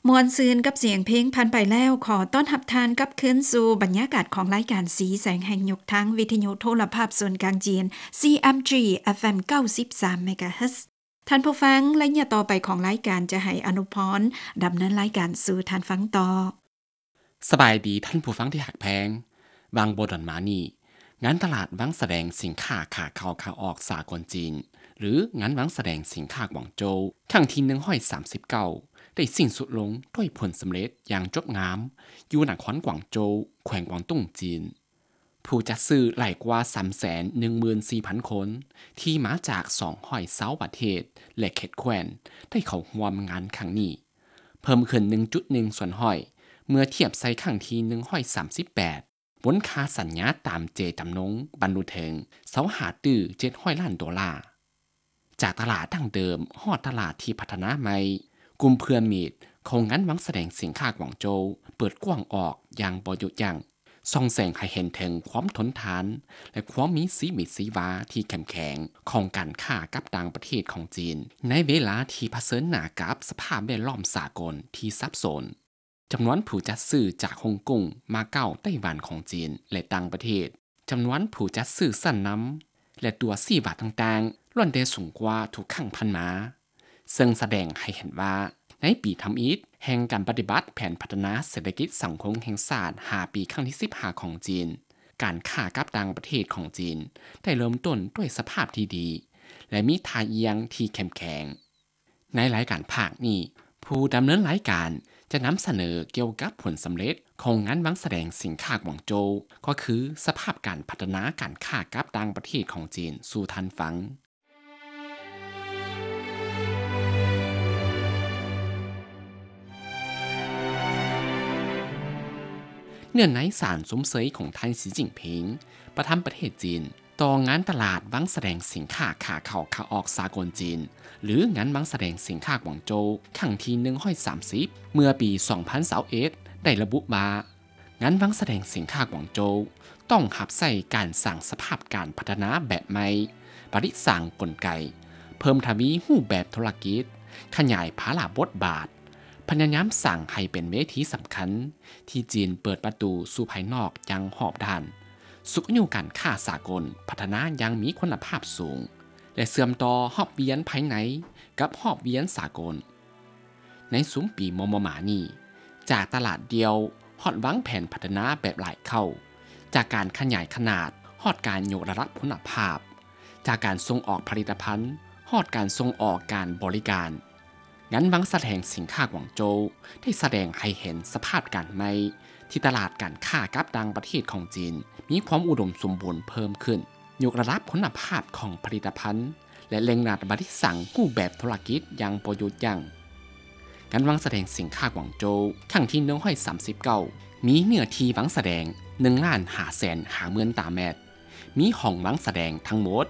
มวนซืนกับเสียงเพลงพันไปแล้วขอต้อนรับทานกับคืนสู่บรรยากาศของรายการสีแสงแห่งยุคทั้งวิทยุโทรภาพส่วนกลางจีน CMG FM 93 MHz ท่านผู้ฟังและอย่าต่อไปของรายการจะให้อนุพรดำเนินรายการสู่ท่านฟังต่อสบายดีท่านผู้ฟังที่หักแพงบางโบดอนมานี่งานตลาดวังแสดงสินค้าขาเข้าขาออกสากลจีนหรืองานวังแสดงสินค้ากวางโจวครั้งที่139ได้สิ้นสุดลงด้วยผลสำเร็จอย่างจบงามอยู่นครกวางโจวแขวงกวางตุ้งจีนผู้จัดซื้อหลายกว่า 314,000 คนที่มาจาก220ประเทศและเขตแคว้นได้เข้าร่วมงานครั้งนี้เพิ่มขึ้น 1.1 ส่วนห้อยเมื่อเทียบใส่ครั้งที่138บนค่าสัญญาตามเจตำนงบรรลุถึง$700 ล้านจากตลาดดั้งเดิมฮอดตลาดที่พัฒนาใหม่กลุ่มเพื่อนมิตรของงานวังแสดงสินค้ากวางโจวเปิดกว้างออกอย่างบ่หยุดยั้งส่องแสงให้เห็นถึงความทนทานและความมีสีวาที่เข้มแข็งของการค้ากับต่างประเทศของจีนในเวลาที่เผชิญหน้ากับสภาพแวดล้อมสากลที่ซับซ้อนจำนวนผู้จัดซื้อจากฮ่องกงมาเก๊าไต้หวันของจีนและต่างประเทศจำนวนผู้จัดซื้อสั้นน้ำและตัวสีบาทต่างๆล้วนได้สูงกว่าทุกครั้งพันมาซึ่งแสดงให้เห็นว่าในปีทำอิฐแห่งการปฏิบัติแผนพัฒนาเศรษฐกิจสังคมแห่งชาติ5 ปีครั้งที่15ของจีนการค้ากับต่างประเทศของจีนได้เริ่มต้นด้วยสภาพที่ดีและมีท่าเอียงที่เข้มแข็งในรายการภาคนี้ผู้ดำเนินรายการจะนำเสนอเกี่ยวกับผลสำเร็จของงานวังแสดงสินค้ากวางโจวก็คือสภาพการพัฒนาการค้ากับต่างประเทศของจีนสู่ท่านฟังเนื่องในสารสมเสยของท่านสีจิ้งผิงประธานประเทศจีนต่องานตลาดวังแสดงสินค้าขาเข้าขาออกสากลจีนหรืองานวังแสดงสินค้ากวางโจวครั้งที่130เมื่อปี2021ได้ระบุว่างานวังแสดงสินค้ากวางโจวต้องหับใส่การสั่งสภาพการพัฒนาแบบใหม่ปริสั่งกลไกเพิ่มทวีรูปแบบธุรกิจขยายภาระบทบาทพยายามสั่งให้เป็นเวทีสำคัญที่จีนเปิดประตูสู่ภายนอกอย่างหอบด้านสุขอยู่การค้าสากลพัฒนายังมีคุณภาพสูงและเสื่อมต่อหอบเวียนภายในกับหอบเวียนสากลในซุ้มปีมมมานี่จากตลาดเดียวฮอดวางแผนพัฒนาแบบหลายเข้าจากการขยายขนาดฮอดการยกระดับคุณภาพจากการส่งออกผลิตภัณฑ์ฮอดการส่งออกการบริการงั้นวังแสดงสินค้ากวางโจวได้แสดงให้เห็นสภาพการใหม่ที่ตลาดการค้ากับต่างประเทศของจีนมีความอุดมสมบูรณ์เพิ่มขึ้นยกระดับคุณภาพของผลิตภัณฑ์และเล็งรัดบริสั่งรูปแบบธุรกิจอย่างประยุทธ์ยั่งการวังแสดงสินค้ากวางโจวครั้งที่139มีเนื้อที่วังแสดง1,550,000 ตารางเมตรมีห้องวังแสดงทั้งหมด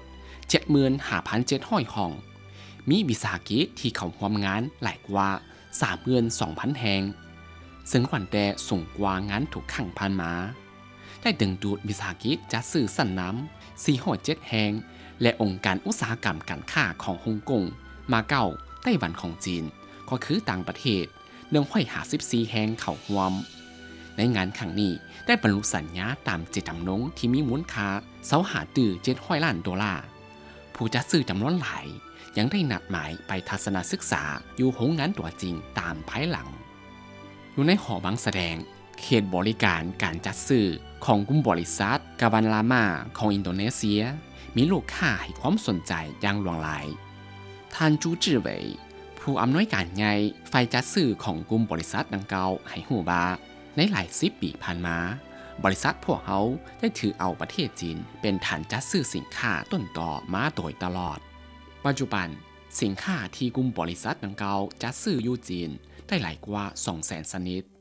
75,700 ห้องมีวิสาหกิจที่เข้าร่วมงานหลายกว่า 32,000 แห่งซึ่งวันแต่สูงกว่างานทุกครั้งผ่านมาได้ดึงดูดวิสาหกิจจัดซื้อสั้นน้ำ407 แห่งและองค์การอุตสาหกรรมการค้าของฮ่องกงมาเก๊าไต้หวันของจีนก็คือต่างประเทศ154 แห่งเข้าร่วมในงานครั้งนี้ได้บรรลุสัญญาตามเจตจำนงที่มีมูลค่า$700 ล้านผู้จัดซื้อจำนวนหลายยังได้นัดหมายไปทัศนศึกษาอยู่โรงงานตัวจริงตามภายหลังอยู่ในหอวังแสดงเขตบริการการจัดซื้อของกลุ่มบริษัทกาวันลามาของอินโดนีเซียมีลูกค้าให้ความสนใจอย่างหลวงหลายท่านจูจื่อเหวยผู้อำนวยการใหญ่ฝ่ายจัดซื้อของกลุ่มบริษัทดังกล่าวให้ฮู้ว่าในหลาย10 ปีผ่านมาบริษัทพวกเขาได้ถือเอาประเทศจีนเป็นฐานจัดซื้อสินค้าต้นต่อมาโดยตลอดปัจจุบันสินค้าที่กลุ่มบริษัทดังกล่าวจัดซื้ออยู่จีนได้หลายกว่า 200,000 ชนิด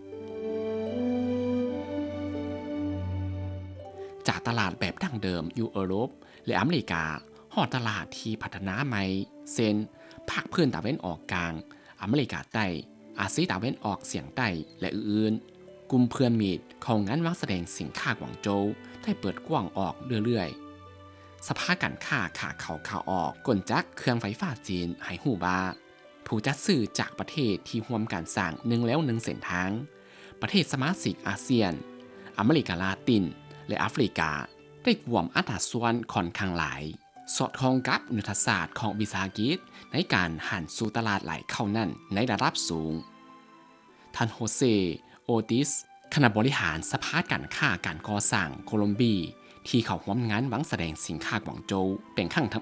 จากตลาดแบบดั้งเดิมอยู่ยุโรปและอเมริกาฮอดตลาดที่พัฒนาใหม่เช่นภาคพื้นตะวันออกกลางอเมริกาใต้อาเซียตะวันออกเฉียงใต้และอื่นๆกลุ่มเพื่อนมิตรของงานวังแสดงสินค้ากวางโจวได้เปิดกว้างออกเรื่อยๆสภาพการค้าขาเข้าขาออกกลจักเครื่องไฟฟ้าจีนให้ฮู้ว่าผถูกจัดซื้อจากประเทศที่ร่วมการสร้าง1 เส้นทาง ประเทศสมาชิกอาเซียน อเมริกาลาติน และแอฟริกา ได้รวมอัตราส่วนค่อนข้างหลาย สอดคล้องกับยุทธศาสตร์ของวิสาหกิจในการหันสู่ตลาดไหลเข้านั่นในระดับสูง ท่านโฮเซ โอติส คณะบริหารสภาการค้าการก่อสร้างโคลอมบีที่เข้าร่วมงานหวังแสดงสินค้ากวางโจวเป็นครั้ง